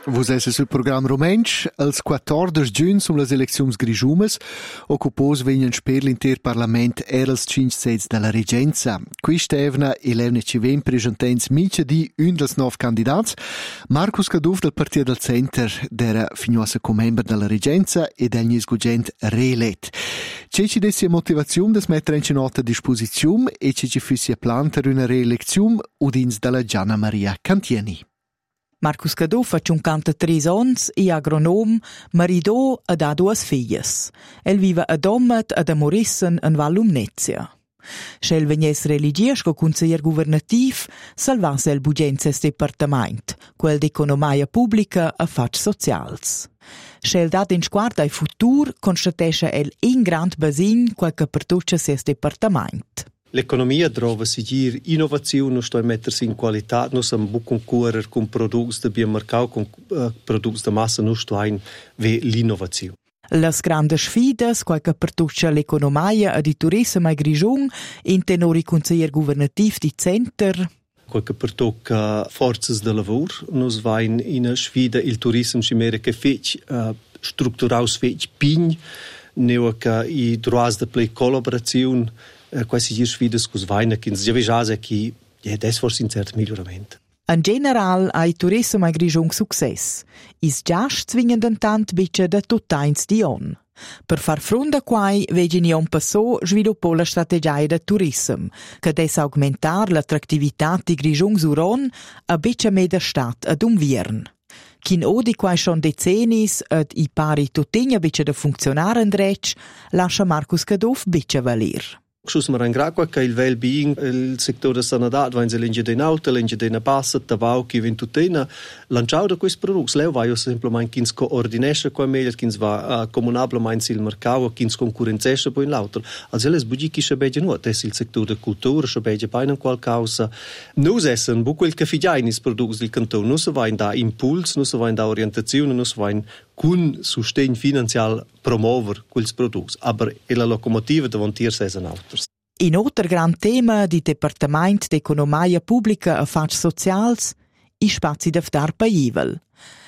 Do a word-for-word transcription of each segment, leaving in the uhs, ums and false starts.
Vos esse sul programma romensch, als quattordici giugn sum las elecziuns grischumas, occupos vegnan sper l'inter parlament er als cinc seds dalla regenza. Qui stevna e levne ci ven presentens mica di un dels nov candidats, Marcus Caduff del Partito del Center, d'era finosa comember dalla regenza e del nisgugent reelet. C'è ci dessi motivazione des mettere in nota a disposizione e ci ci fussi plan per una reelezione udins dalla Gianna Maria Cantieni. Marcus Caduff ha cinquantatré ans e agronom, maridò ed ha due filles. El vive a Dommet ed a Morissen in Val Lumnezia. Schel vegnes religies co consiglier governativ, salvas el bugences departament, quel d'economia pubblica a fatg socials. Schel dat in sguard ai futur constatescha el in grand basin quel che pertuccia ses departament. L'economia trova sigir innovazione, non sto a mettersi in qualità, non siamo bu concorrere con prodotti da bien mercato, con uh, prodotti da massa, non sto a ve l'innovazione. Las grandes sfidas, quel che pertuccia l'economia e di turismo a Grigiun, in tenori consiglier governativ di Center. Quel che pertocca forze de lavoro, nos va in una sfida il turismo cimere che fec uh, strutturaus fec pign, neo che i droits de play collaborazione quasi gir sfidas cos vaina che già vejase che è des forse in certo miglioramento. In general ha il turismo a Grigiun success. Is già zwingend tant bice da tuttains di on. Per far fronte a quai vegin ion passò sviluppò la strategia del turismo, che des augmentar l'attrattività di Grigiun suron a bice meda stat ad un viern. Kin odi quai schon decennis ed i pari tutinha bice da funzionare in drecc, lascia Marcus Caduff bice valir. Schuss mir ein Graqua che il well-being, il settore sanità, wenn sie linge den Auto, linge den Passa, tabau, che vin tutena, lanciau da questi prodotti, leu vai semplicemente kins coordinesce qua meglio, kins va uh, comunablemente il mercato, kins concorrenzesce poi in l'auto. Also les bugichi sche beige nur, des il settore der cultura, sche beige bei in qual causa. Nus essen bu quel che figainis prodotti del canton, nus va in da impuls, nus va in da orientazione, nus va in kun sustain finanzial promover quels prodotti, aber e la locomotiva davanti sessen autos. In other gran tema di Departament d'Economia Pubblica e Fatg Socials, i spazi d'aftar paivel.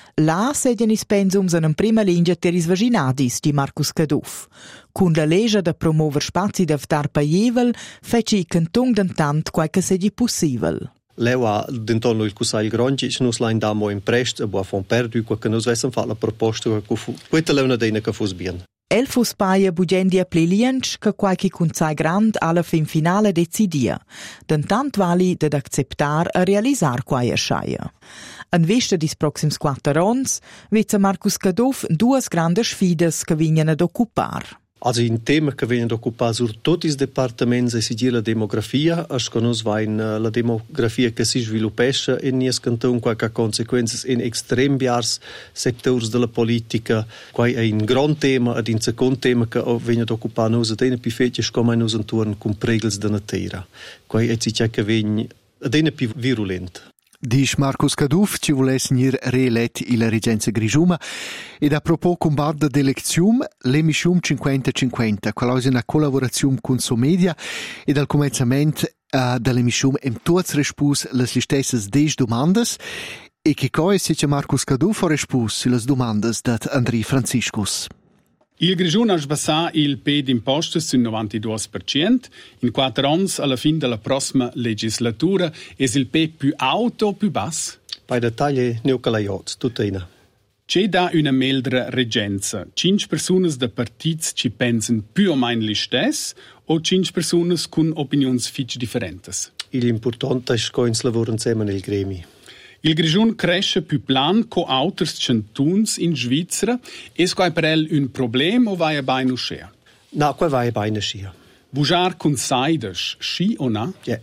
Là sedien is pensums in prima linea teris vaginadis di Marcus Caduff. Cun la legge da promover spazi d'aftar paivel, fece i canton d'entant quai che sedi possibel. Leu ha d'intorno il Cussail Grongic, nus la indamo in prest, e boa fon perdu, qua che nus vessen fa la proposta, quetta leuna deina che fos bien. El fus paia bugendi a pliliench che qualche consai grand alla fin finale decidia, dentant vali ded acceptar a realisar quaia schaia. An vista dis proxims quattro ons, vizza Marcus Caduff duas grandes sfidas che vignan ad occupar. Also in tema che vengono occupati sur tutti i departamenti e si la demografia, as che nos va in la demografia che si sviluppesce in nies canton qualche conseguenze in extrem biars settori della politica, quai è un gran tema ed in second tema che vengono occupati nos ad ena più fetisch come nos intorno con pregels della terra. Quai è si che vengono ad ena più virulent. Dice Marcus Caduff ci volesse venire reelet in regenza Grigiuma ed a propos combat d'elezione l'emissione cinquanta cinquanta, quella è una collaborazione con Somedia e dal cominciamento uh, dell'emissione in tutti rispus le stesse dieci domande e che cosa si Marcus Caduff ha risposto sulle domande di Andrei Franciscus. Il Grigiun ha sbassat il P d'impostes sul novantadue per cento. In quattro anni, alla fine della prossima legislatura, è il P più alto o più basso? Bei dettagli neocalaiot, tuttina. C'è da una meldra regenza. Cinque persone da partiti ci pensano più o meno lo stesso o cinque persone con opinioni fitch differenti? L'importante è che si lavora insieme nel gremio. Il Grigiun cresce più plan co auters centuns in Svizzera. Es quai per el un problem o vai a baino schea? No, quai vai a baino schea. Bujar con saides, schi o na? Ja.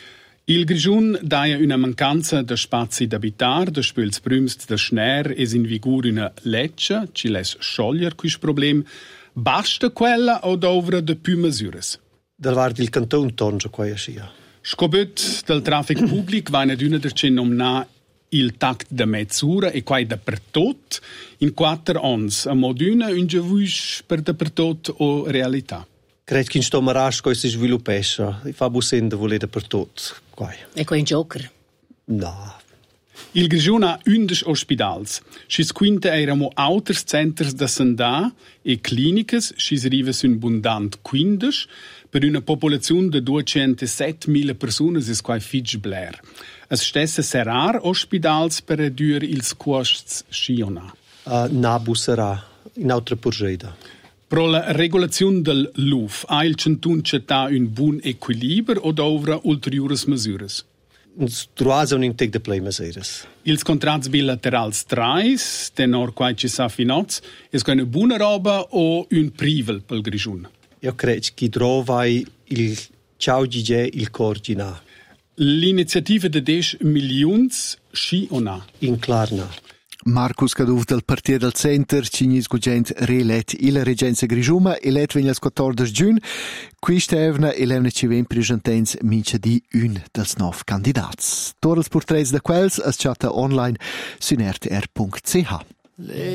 Il Grigiun daia una mancanza de spazi d'abitar, de spüls brümst de schner es in vigur una lecce, ci les scioglier quis problem. Basta quella o dovra de più mesures? Del vard il canton tonge quai a schea. Scobut del traffic pubblic vai na d'una der cenomna il tact de mezzura e quai da per tot in quattro ons, a moduna un gevuix per da per tot o realtà. Credo che in sto marasco si sviluppesce, i fa bussende volere per tot, quai. E quai in joker? No. Il Grigiun ha undici ospedals. Schis quinta eramo auters centers da sandà e clinicas, schis riva sun bundant quindici, per una popolazione di duecentosettemila persone es quai fitg bler. Es stesse serar ospedals per redurre ils costs schiona. Uh, Nabu sarà in altra porgeda. Pro la regolazione del L U F ha il centun città un buon equilibrio o dovra ulteriores misures? Uns truasa un integ de plei meseres. Ils contrats bilaterals trais, tenor quai ci sa finoz, es una buona roba o un privel pel Grigiun? Io credo che trovai il ciao Gigi il corgina. L'iniziativa de dieci milions sci o na? In Clarna. Marcus Caduv del Partier del Center, Cignis Gugent relet il Regenza Grigiuma, elet vegnas quattordici giugn, qui stevna e levne ci ven presentens mince di un dels nov candidats. Torals portrets de quels as chatta online su n r t r punct c h.